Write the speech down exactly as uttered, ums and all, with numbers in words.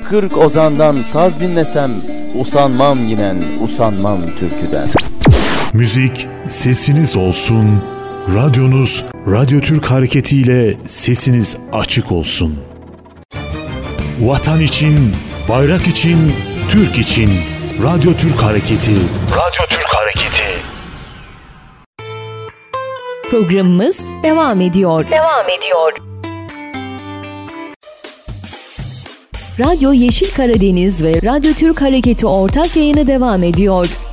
Kırk ozandan saz dinlesem, usanmam yinen, usanmam türküden. Müzik sesiniz olsun, radyonuz Radyo Türk Hareketi ile sesiniz açık olsun. Vatan için, bayrak için, Türk için Radyo Türk Hareketi. Radyo Türk Hareketi. Programımız devam ediyor. Devam ediyor. Radyo Yeşil Karadeniz ve Radyo Türk Hareketi ortak yayını devam ediyor.